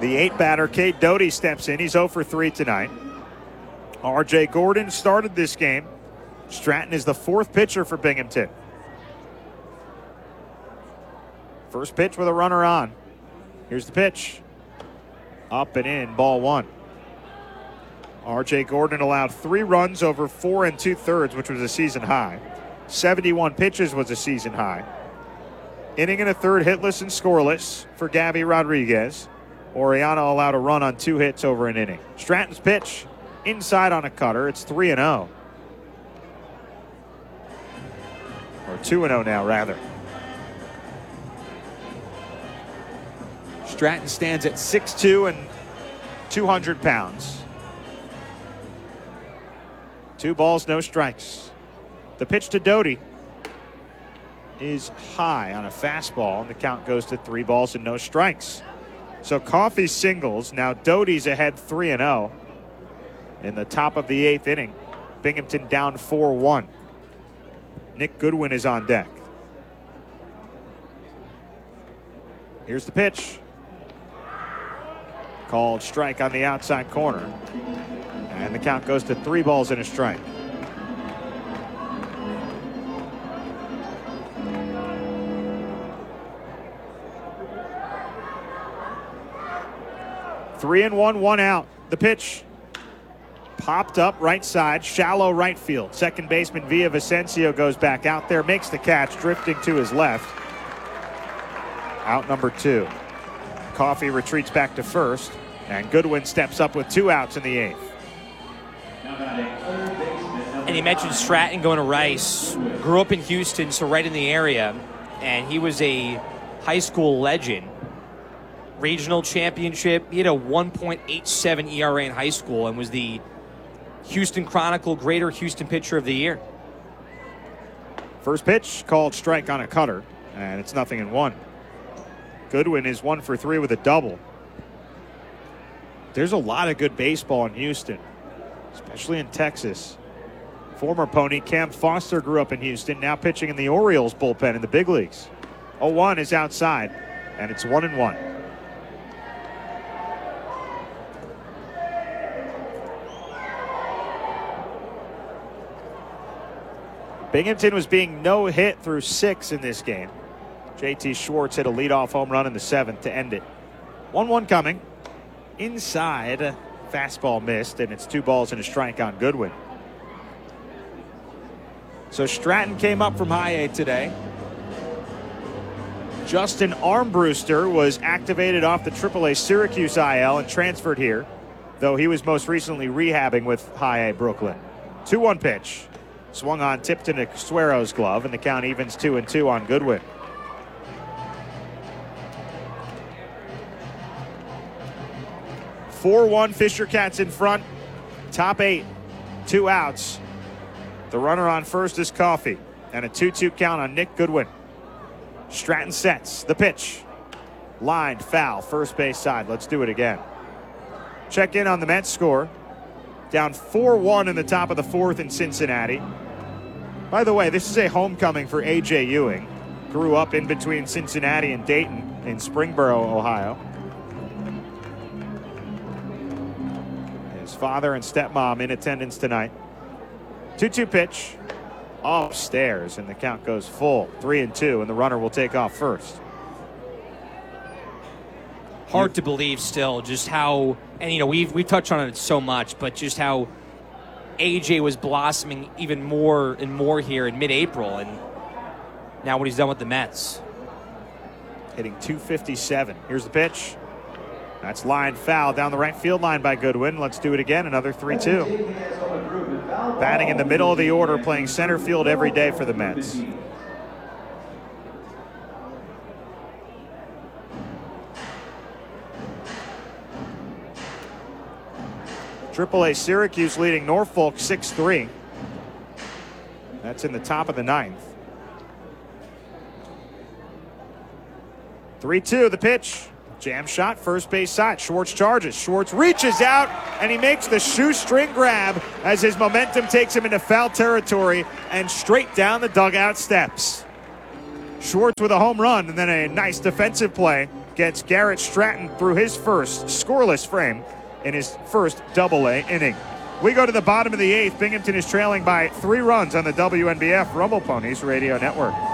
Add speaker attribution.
Speaker 1: The 8-batter, Cade Doughty, steps in. He's 0 for 3 tonight. R.J. Gordon started this game. Stratton is the 4th pitcher for Binghamton. First pitch with a runner on. Here's the pitch. Up and in, ball 1. R.J. Gordon allowed 3 runs over 4 2/3, which was a season high. 71 pitches was a season high. Inning and a third hitless and scoreless for Gabby Rodriguez. Oriano allowed a run on 2 hits over an inning. Stratton's pitch inside on a cutter. It's 3-0. Or 2-0 now, rather. Stratton stands at 6'2" and 200 pounds. 2 balls, no strikes. The pitch to Doughty is high on a fastball, and the count goes to 3 balls and no strikes. So Coffey singles. Now Doughty's ahead 3-0 in the top of the 8th inning. Binghamton down 4-1. Nick Goodwin is on deck. Here's the pitch. Called strike on the outside corner. And the count goes to 3 balls and a strike. Three and one out. The pitch popped up right side, shallow right field. Second baseman Villavicencio goes back out there, makes the catch, drifting to his left. Out number 2. Coffey retreats back to first, and Goodwin steps up with 2 outs in the 8th.
Speaker 2: And you mentioned Stratton going to Rice. Grew up in Houston, so right in the area, and he was a high school legend. Regional championship. He had a 1.87 ERA in high school and was the Houston Chronicle Greater Houston Pitcher of the Year.
Speaker 1: First pitch called strike on a cutter, and it's 0-1. Goodwin is 1 for 3 with a double. There's a lot of good baseball in Houston, especially in Texas. Former Pony Cam Foster grew up in Houston, now pitching in the Orioles bullpen in the big leagues. 0-1 is outside, and it's 1-1. Binghamton was being no hit through 6 in this game. JT Schwartz hit a leadoff home run in the 7th to end it. 1-1 coming. Inside, fastball missed, and it's 2 balls and a strike on Goodwin. So Stratton came up from high A today. Justin Armbruster was activated off the AAA Syracuse IL and transferred here, though he was most recently rehabbing with high A Brooklyn. 2-1 pitch. Swung on, tipped into Suero's glove, and the count evens 2-2 on Goodwin. (4-1) Fisher Cats in front. Top 8, 2 outs. The runner on first is Coffey, and a 2-2 count on Nick Goodwin. Stratton sets the pitch. Lined foul, first base side. Let's do it again. Check in on the Mets score. Down 4-1 in the top of the 4th in Cincinnati. By the way, this is a homecoming for A.J. Ewing. Grew up in between Cincinnati and Dayton in Springboro, Ohio. His father and stepmom in attendance tonight. 2-2 pitch. Upstairs, and the count goes full. 3-2, and the runner will take off first.
Speaker 2: Hard to believe still just how, and you know, we've touched on it so much, but just how AJ was blossoming even more and more here in mid-April, and now what he's done with the Mets.
Speaker 1: Hitting .257. Here's the pitch. That's line foul down the right field line by Goodwin. Let's do it again. Another 3-2. Batting in the middle of the order, playing center field every day for the Mets. AAA Syracuse leading Norfolk 6-3. That's in the top of the 9th. 3-2, the pitch. Jam shot, first base side. Schwartz charges. Schwartz reaches out, and he makes the shoestring grab as his momentum takes him into foul territory and straight down the dugout steps. Schwartz with a home run, and then a nice defensive play gets Garrett Stratton through his first scoreless frame in his first Double-A inning. We go to the bottom of the 8th. Binghamton is trailing by 3 runs on the WNBF Rumble Ponies Radio Network.